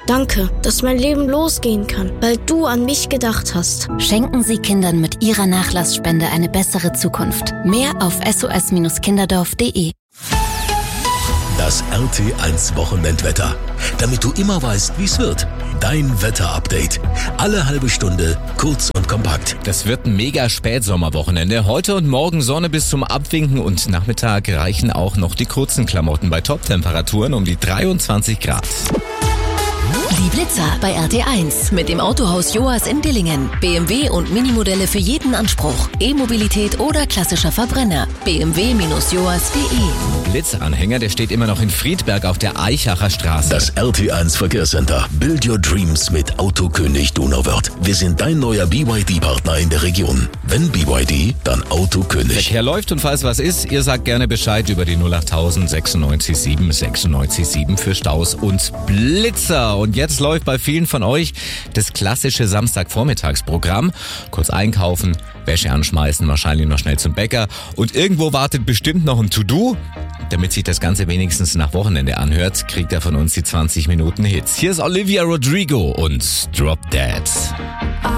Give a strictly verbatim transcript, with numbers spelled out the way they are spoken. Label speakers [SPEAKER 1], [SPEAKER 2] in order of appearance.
[SPEAKER 1] Danke, dass mein Leben losgehen kann, weil du an mich gedacht hast.
[SPEAKER 2] Schenken Sie Kindern mit Ihrer Nachlassspende eine bessere Zukunft. Mehr auf s o s kinderdorf punkt d e.
[SPEAKER 3] Das R T eins Wochenendwetter. Damit du immer weißt, wie es wird. Dein Wetterupdate. Alle halbe Stunde, kurz und kompakt.
[SPEAKER 4] Das wird ein mega Spätsommerwochenende. Heute und morgen Sonne bis zum Abwinken und Nachmittag reichen auch noch die kurzen Klamotten bei Top-Temperaturen um die dreiundzwanzig Grad.
[SPEAKER 2] Die Blitzer bei R T eins mit dem Autohaus Joas in Dillingen. B M W und Minimodelle für jeden Anspruch. E-Mobilität oder klassischer Verbrenner. b m w Bindestrich joas punkt d e.
[SPEAKER 4] Blitzanhänger, der steht immer noch in Friedberg auf der Eichacher Straße.
[SPEAKER 3] Das R T eins Verkehrscenter. Build your dreams mit Autokönig Donauwörth. Wir sind dein neuer B Y D-Partner in der Region. Wenn B Y D, dann Autokönig.
[SPEAKER 4] Verkehr läuft und falls was ist, ihr sagt gerne Bescheid über die null achttausend sechsundneunzig sieben sechsundneunzig sieben für Staus und Blitzer. Und jetzt läuft bei vielen von euch das klassische Samstagvormittagsprogramm. Kurz einkaufen, Wäsche anschmeißen, wahrscheinlich noch schnell zum Bäcker. Und irgendwo wartet bestimmt noch ein To-Do. Damit sich das Ganze wenigstens nach Wochenende anhört, kriegt er von uns die zwanzig Minuten Hits. Hier ist Olivia Rodrigo und Drop Dead.